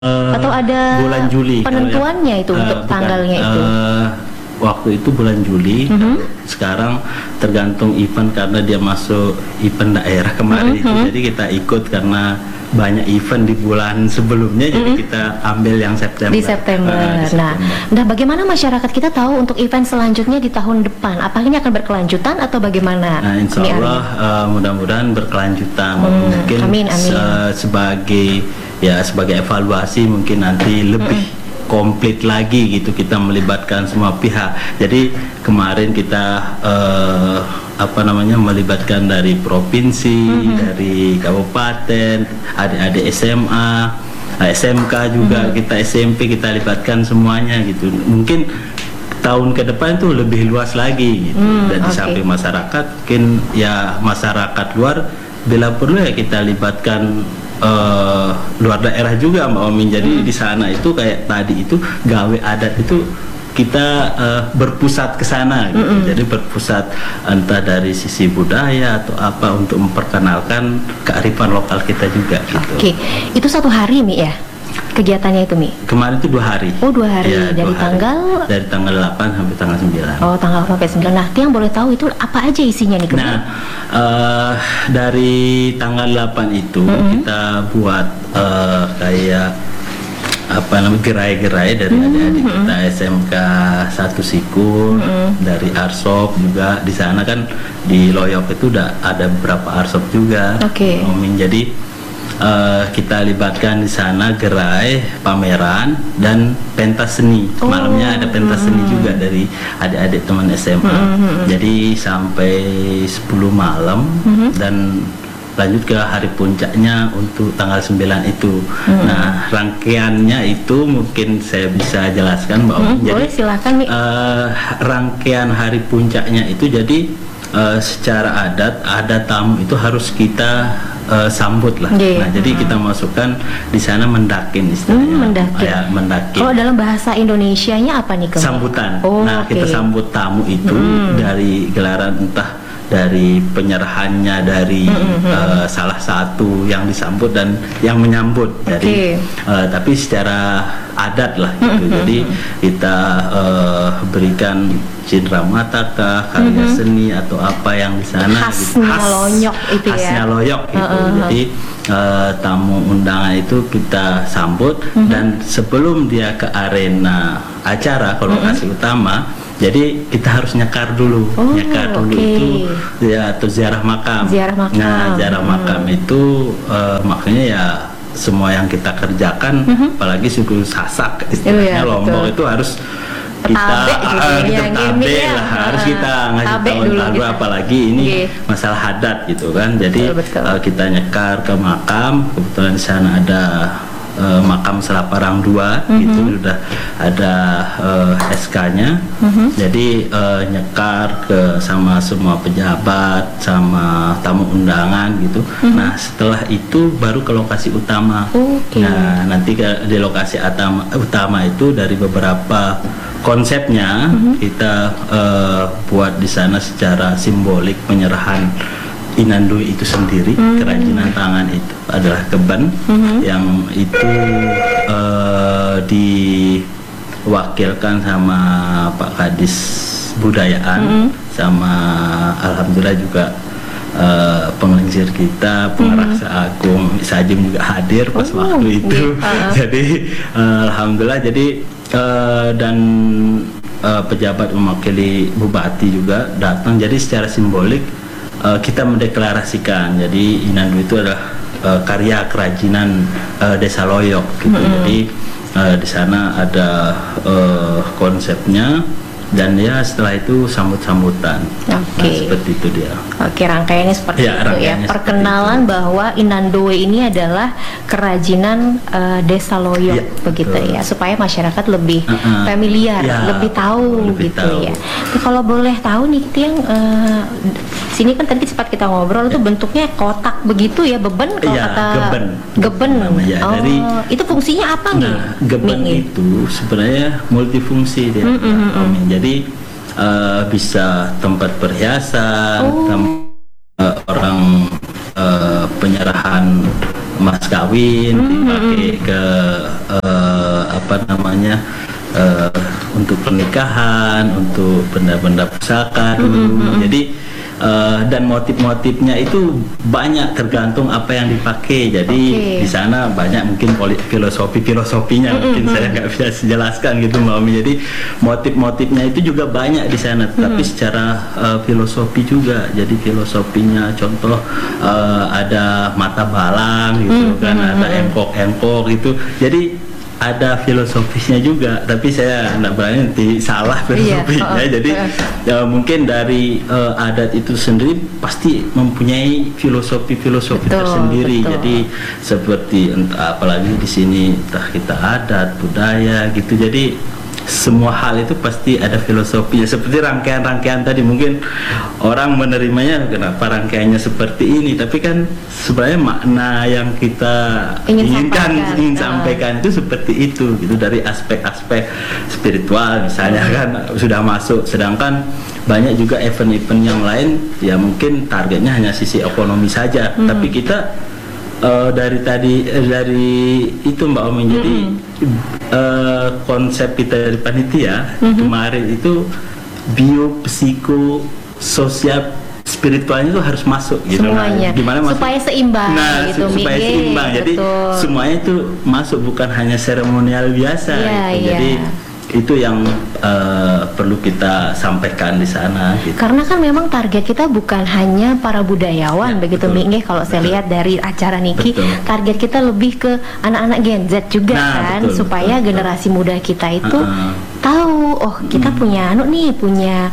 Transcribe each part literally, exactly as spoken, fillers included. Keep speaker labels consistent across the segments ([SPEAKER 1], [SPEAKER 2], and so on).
[SPEAKER 1] Uh,
[SPEAKER 2] Atau ada
[SPEAKER 1] bulan Juli
[SPEAKER 2] penentuannya
[SPEAKER 1] ya.
[SPEAKER 2] itu uh, untuk bukan, tanggalnya itu?
[SPEAKER 1] Uh, waktu itu bulan Juli. Mm-hmm. Sekarang tergantung event karena dia masuk event daerah kemarin mm-hmm. itu. Jadi kita ikut karena banyak event di bulan sebelumnya. Mm-hmm. Jadi kita ambil yang September.
[SPEAKER 2] Di September. Uh, di September. Nah, nah, bagaimana masyarakat kita tahu untuk event selanjutnya di tahun depan? Apakah ini akan berkelanjutan atau bagaimana?
[SPEAKER 1] Nah, insya Allah uh, mudah-mudahan berkelanjutan.
[SPEAKER 2] Hmm,
[SPEAKER 1] mungkin
[SPEAKER 2] amin, amin.
[SPEAKER 1] Se- sebagai ya sebagai evaluasi mungkin nanti lebih mm-hmm. komplit lagi gitu, kita melibatkan semua pihak. Jadi kemarin kita uh, apa namanya melibatkan dari provinsi, mm-hmm. dari kabupaten, adik-adik S M A, S M K juga, mm-hmm. kita S M P kita libatkan semuanya gitu. Mungkin tahun ke depan itu lebih luas lagi gitu. Mm, dan di okay. samping masyarakat, mungkin ya masyarakat luar bila perlu ya kita libatkan Uh, luar daerah juga Mbak Omin. Jadi hmm. di sana itu kayak tadi itu gawe adat itu kita uh, berpusat ke sana gitu. Hmm. Jadi berpusat entah dari sisi budaya atau apa untuk memperkenalkan kearifan lokal kita juga gitu.
[SPEAKER 2] Oke, itu satu hari Mi ya? Kegiatannya itu Mi?
[SPEAKER 1] Kemarin itu dua hari.
[SPEAKER 2] Oh dua hari,
[SPEAKER 1] ya,
[SPEAKER 2] dari
[SPEAKER 1] dua hari.
[SPEAKER 2] tanggal?
[SPEAKER 1] Dari tanggal delapan sampai tanggal sembilan.
[SPEAKER 2] Oh tanggal delapan sampai sembilan. Nah yang boleh tahu itu apa aja isinya nih?
[SPEAKER 1] Nah uh, dari tanggal delapan itu mm-hmm. kita buat uh, kayak apa namanya gerai-gerai dari mm-hmm. adik-adik kita S M K satu Sikur, mm-hmm. dari Arsop juga. Di sana kan di Loyok itu udah ada beberapa Arsop juga.
[SPEAKER 2] Oke.
[SPEAKER 1] Okay. Jadi Uh, kita libatkan di sana gerai, pameran dan pentas seni. Oh. Malamnya ada pentas seni mm-hmm. juga dari adik-adik teman S M A. Mm-hmm. Jadi sampai sepuluh malam mm-hmm. dan lanjut ke hari puncaknya untuk tanggal sembilan itu. Mm-hmm. Nah, rangkaiannya itu mungkin saya bisa jelaskan Mbak.
[SPEAKER 2] Mm-hmm.
[SPEAKER 1] Jadi
[SPEAKER 2] boleh silakan Mi.
[SPEAKER 1] Uh, rangkaian hari puncaknya itu jadi uh, secara adat ada tamu itu harus kita Uh, sambut lah. Yeah. Nah, jadi kita masukkan di sana mendakin istilahnya.
[SPEAKER 2] Hmm, mendakin.
[SPEAKER 1] Ya, mendakin.
[SPEAKER 2] Kalau dalam bahasa Indonesianya apa nih? Kemudian?
[SPEAKER 1] Sambutan.
[SPEAKER 2] Oh,
[SPEAKER 1] nah,
[SPEAKER 2] okay.
[SPEAKER 1] kita sambut tamu itu hmm. dari gelaran entah dari penyerahannya dari mm-hmm. uh, salah satu yang disambut dan yang menyambut. Jadi, okay. uh, tapi secara adat lah gitu. Mm-hmm. Jadi kita uh, berikan cindera mata kah, karya mm-hmm. seni atau apa yang di sana
[SPEAKER 2] khasnya gitu. Khas, loyok itu ya.
[SPEAKER 1] Khasnya loyok gitu. Uh-huh. Jadi uh, tamu undangan itu kita sambut mm-hmm. dan sebelum dia ke arena acara ke lokasi mm-hmm. utama, jadi kita harus nyekar dulu. Oh, nyekar dulu okay. itu ya atau ziarah makam.
[SPEAKER 2] Ziarah makam.
[SPEAKER 1] Nah, ziarah hmm. makam itu uh, makanya ya semua yang kita kerjakan, mm-hmm. apalagi suku Sasak istilahnya, oh, ya, Lombok betul. Itu harus kita
[SPEAKER 2] tabe, gitu,
[SPEAKER 1] uh, kita
[SPEAKER 2] ya,
[SPEAKER 1] tabe
[SPEAKER 2] ya.
[SPEAKER 1] lah, harus kita ngasih tahu tahu gitu. Apalagi ini okay. masalah adat gitu kan. Jadi betul, betul. Uh, kita nyekar ke makam, kebetulan di sana ada Uh, makam Selaparang dua mm-hmm. gitu, sudah ada uh, S K-nya. Mm-hmm. Jadi uh, nyekar ke sama semua pejabat, sama tamu undangan gitu. Mm-hmm. Nah, setelah itu baru ke lokasi utama. Okay. Nah, nanti ke di lokasi utama, utama itu dari beberapa konsepnya mm-hmm. kita uh, buat di sana secara simbolik penyerahan Inandoi itu sendiri, mm-hmm. kerajinan tangan itu adalah keben mm-hmm. yang itu uh, diwakilkan sama Pak Kadis Budayaan mm-hmm. sama alhamdulillah juga uh, penglingsir kita, pengeraksa mm-hmm. agung Sajim juga hadir pas oh, waktu itu. Uh-huh. Jadi uh, alhamdulillah jadi uh, dan uh, pejabat mewakili bupati juga datang. Jadi secara simbolik Uh, kita mendeklarasikan, jadi Inandoi itu adalah uh, karya kerajinan uh, Desa Loyok gitu. Mm-hmm. Jadi uh, di sana ada uh, konsepnya dan ya setelah itu sambut-sambutan. Oke. Okay. Nah, seperti itu dia.
[SPEAKER 2] Oke, rangkaiannya seperti ya, itu ya. Perkenalan itu. Bahwa Inandoi ini adalah kerajinan uh, Desa Loyok ya, begitu betul. Ya, supaya masyarakat lebih uh-uh. familiar, ya, lebih tahu lebih gitu tahu. Ya. Nah, kalau boleh tahu nih yang uh, sini kan tadi sempat kita ngobrol ya. Itu bentuknya kotak begitu ya, beben kalau ya, kata
[SPEAKER 1] geben.
[SPEAKER 2] Geben.
[SPEAKER 1] Ya,
[SPEAKER 2] oh,
[SPEAKER 1] dari,
[SPEAKER 2] itu fungsinya apa nih?
[SPEAKER 1] Nah, geben nih? Itu sebenarnya multifungsi dia. Mm-mm. Jadi uh, bisa tempat perhiasan, oh. tem- uh, orang uh, penyerahan mas kawin, mm-hmm. dipakai ke uh, apa namanya uh, untuk pernikahan, untuk benda-benda pusaka dulu. Mm-hmm. Jadi Uh, dan motif-motifnya itu banyak tergantung apa yang dipakai. Jadi okay. di sana banyak mungkin filosofi-filosofinya mm-hmm. mungkin saya nggak bisa jelaskan gitu Mbak Umi. Jadi motif-motifnya itu juga banyak di sana, mm-hmm. tapi secara uh, filosofi juga. Jadi filosofinya contoh uh, ada mata balang gitu mm-hmm. kan, ada engkok-engkok gitu. Jadi ada filosofisnya juga, tapi saya nggak berani nanti salah filosofinya. Iya, oh, jadi oh. Ya, mungkin dari uh, adat itu sendiri pasti mempunyai filosofi-filosofi betul, tersendiri. Betul. Jadi seperti entah, apalagi di sini entah kita adat, budaya gitu. Jadi semua hal itu pasti ada filosofinya. Seperti rangkaian-rangkaian tadi, mungkin orang menerimanya kenapa rangkaiannya seperti ini, tapi kan sebenarnya makna yang kita ingin inginkan sampaikan. ingin sampaikan itu seperti itu gitu, dari aspek-aspek spiritual misalnya hmm. kan sudah masuk. Sedangkan banyak juga event-event yang lain ya mungkin targetnya hanya sisi ekonomi saja, hmm. tapi kita Uh, dari tadi uh, dari itu Mbak Omi, mm-hmm. jadi uh, konsep kita dari panitia mm-hmm. kemarin itu bio, psiko, sosial, spiritualnya itu harus masuk gitu.
[SPEAKER 2] Semuanya.
[SPEAKER 1] Nah, gimana
[SPEAKER 2] supaya masuk? Seimbang
[SPEAKER 1] nah,
[SPEAKER 2] gitu,
[SPEAKER 1] supaya
[SPEAKER 2] Mige.
[SPEAKER 1] Seimbang. Jadi
[SPEAKER 2] betul.
[SPEAKER 1] Semuanya itu masuk, bukan hanya seremonial biasa
[SPEAKER 2] yeah,
[SPEAKER 1] gitu.
[SPEAKER 2] Yeah.
[SPEAKER 1] Jadi itu yang uh, perlu kita sampaikan di sana gitu.
[SPEAKER 2] Karena kan memang target kita bukan hanya para budayawan ya, begitu Mige. Kalau saya lihat dari acara Niki, betul. Target kita lebih ke anak-anak Gen Z juga nah, kan, betul, supaya betul, generasi betul. muda kita itu uh-uh. tahu, oh kita hmm. punya anu nih, punya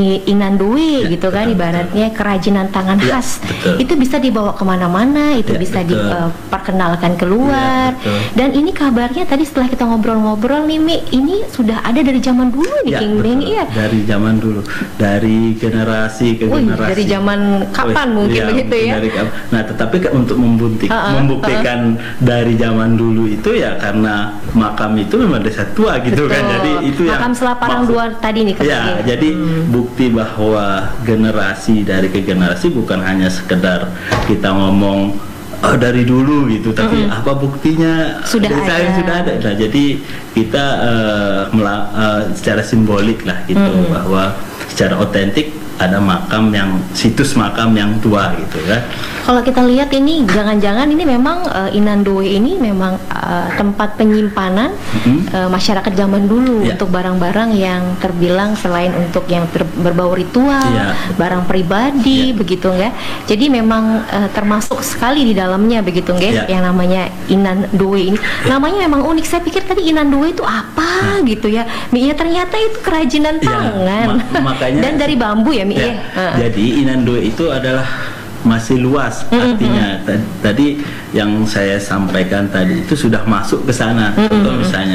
[SPEAKER 2] inandue ya, gitu kan, betul, ibaratnya betul. kerajinan tangan ya, khas. Betul. Itu bisa dibawa kemana-mana, itu ya, bisa diperkenalkan keluar. Ya, dan ini kabarnya tadi setelah kita ngobrol-ngobrol nih Mi, ini sudah ada dari zaman dulu nih, ya, King Beng, iya.
[SPEAKER 1] Dari zaman dulu, dari generasi ke
[SPEAKER 2] Wih,
[SPEAKER 1] generasi.
[SPEAKER 2] Dari zaman kapan oh, mungkin ya, begitu ya? Dari,
[SPEAKER 1] nah, tetapi untuk membuktikan, uh-uh, membuktikan uh-uh. dari zaman dulu itu ya karena makam itu memang desa tua gitu. Betul. Kan. Jadi itu
[SPEAKER 2] makam
[SPEAKER 1] yang
[SPEAKER 2] Selaparang dua tadi nih.
[SPEAKER 1] Ya, jadi hmm. bukti bahwa generasi dari ke generasi bukan hanya sekedar kita ngomong Oh, dari dulu gitu, tapi mm-hmm. apa buktinya?
[SPEAKER 2] Sudah ada.
[SPEAKER 1] Sudah ada. Nah, jadi kita uh, mela- uh, secara simbolik lah gitu, mm-hmm. bahwa secara otentik ada makam yang situs makam yang tua gitu kan.
[SPEAKER 2] Kalau kita lihat ini jangan-jangan ini memang uh, Inandowe ini memang uh, tempat penyimpanan mm-hmm. uh, masyarakat zaman dulu yeah. untuk barang-barang yang terbilang selain untuk yang ter- berbau ritual, yeah. barang pribadi yeah. begitu enggak. Jadi memang uh, termasuk sekali di dalamnya begitu enggak yeah. yang namanya Inandowe ini. Namanya memang unik. Saya pikir tadi Inandowe itu apa nah. gitu ya. Ya ternyata itu kerajinan tangan. Yeah. Ma- makanya dan dari bambu ya.
[SPEAKER 1] Ya, uh. Jadi Inandowe itu adalah masih luas mm-hmm. artinya. Tadi yang saya sampaikan tadi itu sudah masuk ke sana. Mm-hmm. Contoh misalnya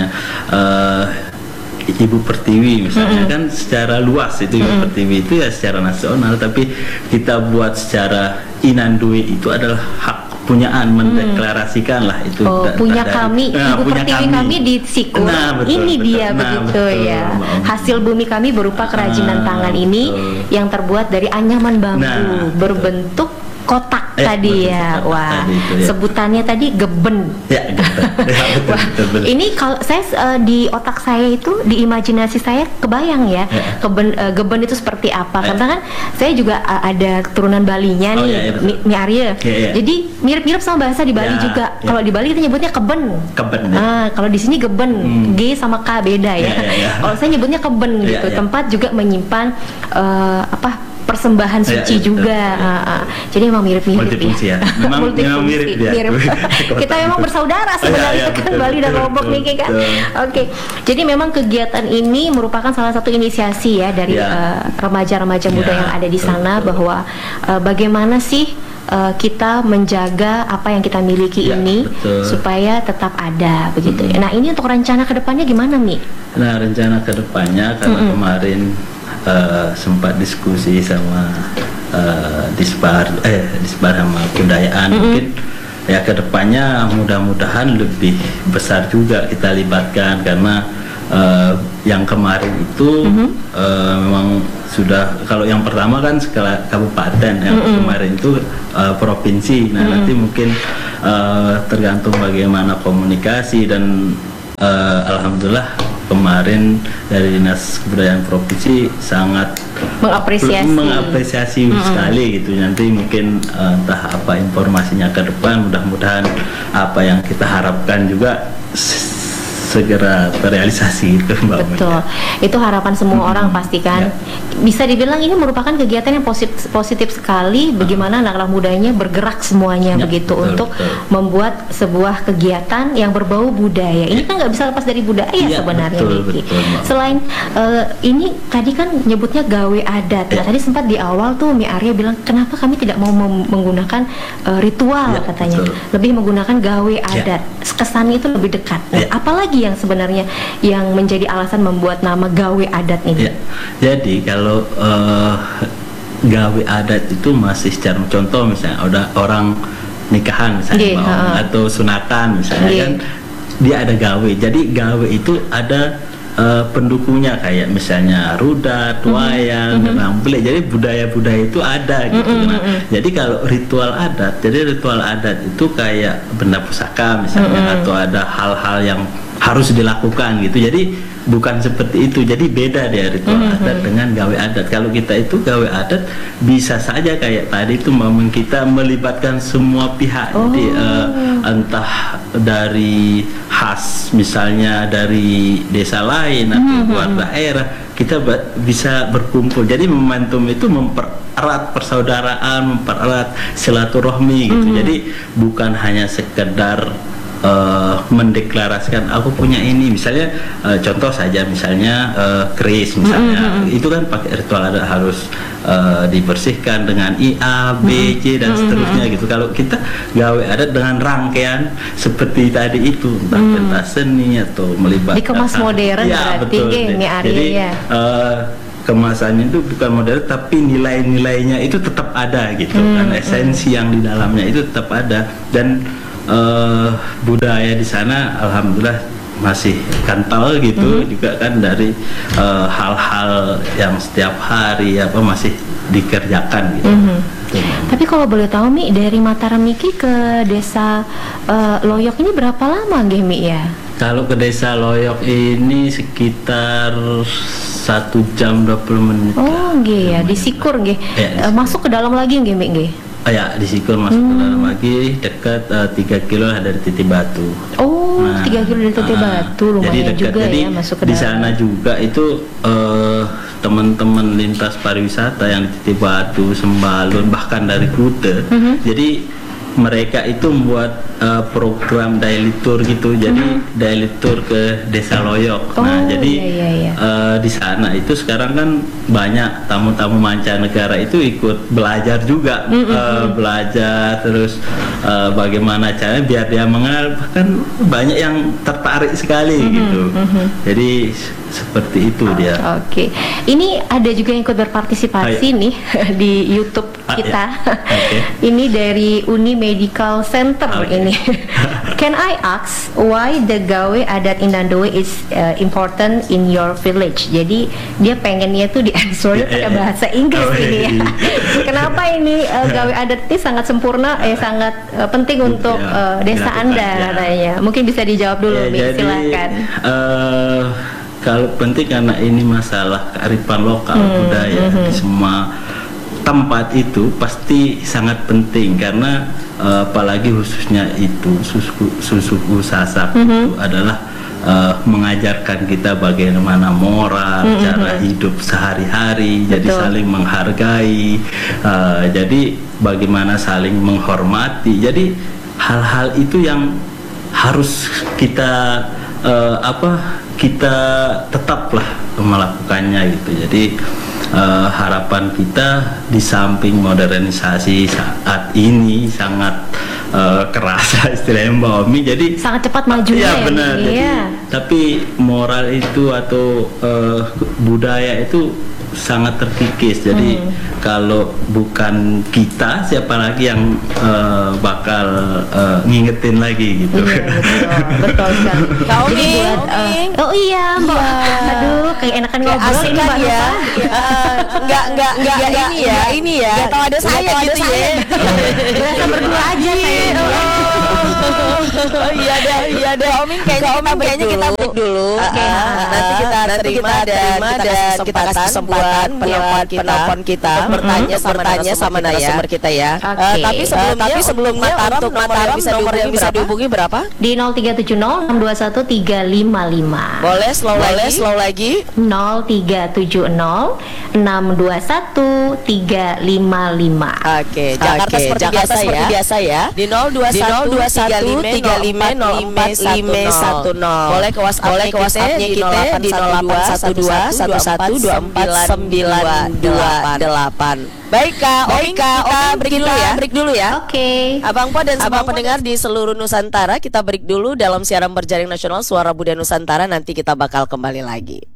[SPEAKER 1] uh, Ibu Pertiwi misalnya mm-hmm. kan secara luas itu Ibu mm-hmm. Pertiwi itu ya secara nasional, tapi kita buat secara Inandowe itu adalah hak punyaan, mendeklarasikan lah itu.
[SPEAKER 2] Oh, da- punya dari, kami, nah, Ibu punya Pertiwi kami. kami di Siku. Nah, betul, ini betul. dia nah, begitu betul, ya. Betul. Hasil bumi kami berupa kerajinan nah, tangan ini betul. yang terbuat dari anyaman bambu nah, berbentuk kotak eh, tadi ya. Wah, tadi itu, ya. Sebutannya tadi geben. Ya, geben. Ya, betul, Wah, betul, betul. Ini kalau saya uh, di otak saya itu, di imajinasi saya kebayang ya, ya. Geben, uh, geben itu seperti apa. Ya. Karena kan saya juga uh, ada turunan Balinya oh, nih, ya, ya, Mi, Mi Arya. Ya, ya. Jadi mirip-mirip sama bahasa di Bali ya, juga. Ya. Kalau di Bali kita nyebutnya keben. Keben. Ya. Nah, kalau di sini geben, hmm. G sama K beda ya. ya, ya, ya. Kalau saya nyebutnya keben ya, gitu. Ya. Tempat juga menyimpan uh, apa? persembahan suci ya, ya, juga. Uh, uh. Jadi memang mirip-mirip
[SPEAKER 1] multifungsi ya. Memang, memang mirip ya.
[SPEAKER 2] Mirip. Kita memang bersaudara sebenarnya ya, ya, kan betul, Bali dan Lombok nih kan. Oke. Okay. Jadi memang kegiatan ini merupakan salah satu inisiasi ya dari ya. uh, remaja-remaja muda ya, yang ada di sana betul. bahwa uh, bagaimana sih uh, kita menjaga apa yang kita miliki ya, ini betul. supaya tetap ada begitu. Hmm. Nah, ini untuk rencana kedepannya gimana, Mi?
[SPEAKER 1] Nah, rencana kedepannya karena hmm. kemarin Uh, sempat diskusi sama uh, Disbar eh Disbar sama Kebudayaan mm-hmm. mungkin ya kedepannya mudah-mudahan lebih besar juga kita libatkan karena uh, yang kemarin itu mm-hmm. uh, memang sudah, kalau yang pertama kan skala kabupaten, yang mm-hmm. kemarin itu uh, provinsi. Nah mm-hmm. nanti mungkin uh, tergantung bagaimana komunikasi dan uh, alhamdulillah kemarin dari Dinas Kebudayaan Provinsi sangat
[SPEAKER 2] mengapresiasi
[SPEAKER 1] mengapresiasi mm-hmm. sekali gitu. Nanti mungkin uh, entah apa informasinya ke depan, mudah-mudahan apa yang kita harapkan juga segera terrealisasi itu Mbak.
[SPEAKER 2] Betul, itu harapan semua hmm. orang pastikan. Ya. Bisa dibilang ini merupakan kegiatan yang positif, positif sekali. Bagaimana anak-anak mudanya bergerak semuanya ya, begitu betul, untuk betul. membuat sebuah kegiatan yang berbau budaya. Ini ya. kan nggak bisa lepas dari budaya ya, sebenarnya, betul, Miki. Betul, Selain uh, ini tadi kan nyebutnya gawe adat. Ya. Nah tadi sempat di awal tuh Mi Arya bilang kenapa kami tidak mau mem- menggunakan uh, ritual ya, katanya, betul. lebih menggunakan gawe adat. Ya. Kesannya itu lebih dekat. Nah, ya. apalagi yang sebenarnya yang menjadi alasan membuat nama gawe adat ini? Ya,
[SPEAKER 1] jadi kalau uh, gawe adat itu masih secara contoh misalnya udah orang nikahan misalnya yeah, mau, uh, atau sunatan misalnya yeah. kan dia ada gawe. Jadi gawe itu ada uh, pendukungnya kayak misalnya rudat, wayang, mm-hmm. dan belik. Jadi budaya-budaya itu ada gitu. Mm-hmm. Nah, jadi kalau ritual adat, jadi ritual adat itu kayak benda pusaka misalnya mm-hmm. atau ada hal-hal yang harus dilakukan gitu. Jadi bukan seperti itu. Jadi beda dia ritual mm-hmm. adat dengan gawe adat. Kalau kita itu gawe adat bisa saja kayak tadi itu momen kita melibatkan semua pihak. Oh. Jadi uh, entah dari khas misalnya dari desa lain atau mm-hmm. luar daerah, kita ba- bisa berkumpul. Jadi momentum itu mempererat persaudaraan, mempererat silaturahmi gitu. Mm-hmm. Jadi bukan hanya sekedar Uh, mendeklarasikan aku punya ini misalnya uh, contoh saja misalnya uh, keris misalnya mm-hmm. itu kan pakai ritual ada harus uh, dibersihkan dengan I A B C dan seterusnya mm-hmm. gitu. Kalau kita gawe adat dengan rangkaian seperti tadi itu entah mm. pentas seni atau melibatkan
[SPEAKER 2] dikemas modern
[SPEAKER 1] ya,
[SPEAKER 2] berarti
[SPEAKER 1] betul.
[SPEAKER 2] Ini
[SPEAKER 1] Jadi
[SPEAKER 2] ya.
[SPEAKER 1] uh, kemasannya itu bukan modern tapi nilai-nilainya itu tetap ada gitu mm-hmm. kan esensi yang di dalamnya itu tetap ada dan Uh, budaya di sana alhamdulillah masih kental gitu mm-hmm. juga kan dari uh, hal-hal yang setiap hari apa masih dikerjakan gitu. Mm-hmm.
[SPEAKER 2] Tapi kalau boleh tahu Mi, dari Mataram Miki ke desa uh, Loyok ini berapa lama nggih Mi ya?
[SPEAKER 1] Kalau ke desa Loyok ini sekitar satu jam dua puluh menit.
[SPEAKER 2] Oh nggih ya, di Sikur nggih. Ya, uh, masuk ke dalam lagi nggih Mi nggih?
[SPEAKER 1] Oh ya, di Sikur masuk hmm. ke dalam lagi dekat uh, tiga kilo dari Titik Batu.
[SPEAKER 2] Oh, nah, tiga kilo dari Titik uh, Batu lumayan jadi dekat, juga jadi ya masuk ke dalam.
[SPEAKER 1] Di sana juga itu uh, teman-teman lintas pariwisata yang di Titik Batu, Sembalun bahkan dari Kuta. Mm-hmm. Jadi mereka itu membuat uh, program daily tour gitu. Jadi mm-hmm. daily tour ke Desa Loyok.
[SPEAKER 2] Oh,
[SPEAKER 1] nah, jadi
[SPEAKER 2] iya, iya.
[SPEAKER 1] Uh, di sana itu sekarang kan banyak tamu-tamu mancanegara itu ikut belajar juga, mm-hmm. uh, belajar terus uh, bagaimana caranya biar dia mengenal, bahkan banyak yang tertarik sekali mm-hmm. gitu. Mm-hmm. Jadi seperti itu dia.
[SPEAKER 2] Oke, okay. Ini ada juga yang ikut berpartisipasi oh, iya. nih di YouTube kita. Ah, iya. Okay. Ini dari Uni Medical Center oh, ini. Can I ask why the gawe adat Inandowe is uh, important in your village? Jadi dia pengennya tuh di answernya pakai bahasa Inggris oh, ini ya. Kenapa ini uh, gawe adat ini sangat sempurna, eh sangat uh, penting untuk uh, desa Anda katanya? Mungkin bisa dijawab dulu, ya, Mi, jadi, silakan. Uh,
[SPEAKER 1] Kalau penting karena ini masalah kearifan lokal hmm, budaya hmm. di semua tempat itu pasti sangat penting karena uh, apalagi khususnya itu susu susuku Sasak hmm. itu adalah uh, mengajarkan kita bagaimana moral, hmm. cara hidup sehari-hari, Betul. jadi saling menghargai, uh, jadi bagaimana saling menghormati. Jadi hal-hal itu yang harus kita uh, apa kita tetaplah melakukannya gitu. Jadi uh, harapan kita di samping modernisasi saat ini sangat uh, kerasa istilahnya Mbak Omi, jadi
[SPEAKER 2] sangat cepat maju
[SPEAKER 1] ya,
[SPEAKER 2] ya
[SPEAKER 1] benar. Jadi,
[SPEAKER 2] ya.
[SPEAKER 1] Tapi moral itu atau uh, budaya itu sangat terkikis. Jadi hmm. kalau bukan kita, siapa lagi yang uh, bakal uh, ngingetin lagi gitu.
[SPEAKER 2] Iya, betul, betul sekali. Kau buat, uh, oh iya Mbak. Iya. Aduh, kayak enakan ngobrol ini Mbak
[SPEAKER 3] ya. Enggak enggak enggak ini ya, ini ya. Enggak tahu ada saya gitu ya.
[SPEAKER 2] Berasa berdua aja kayaknya.
[SPEAKER 3] Oh iya deh, iya deh. Oming kayaknya kita break kayaknya kita break dulu. Oke. Nanti kita terima dan kita kasih kesempatan penelpon kita, penelpon kita bertanya bertanya sama narasumber kita ya. Tapi sebelumnya tapi sebelumnya untuk Mataram nomor yang bisa dihubungi berapa?
[SPEAKER 2] Di nol tiga tujuh nol enam dua satu tiga lima lima.
[SPEAKER 3] Boleh slow lagi? Slow lagi.
[SPEAKER 2] nol tiga tujuh nol enam dua satu tiga lima lima.
[SPEAKER 3] Oke, Jakarta seperti biasa ya. Di nol dua satu tiga lima nol empat lima satu nol. Boleh ke WhatsApp boleh ke WhatsApp-nya kita di nol delapan satu dua satu satu dua empat sembilan dua delapan. Baik Kak, baik Kak, kita break dulu ya. Break dulu ya.
[SPEAKER 2] Oke.
[SPEAKER 3] Abang Po dan semua pendengar di seluruh Nusantara, kita break dulu dalam siaran berjaring nasional Suara Budaya Nusantara. Nanti kita bakal kembali lagi.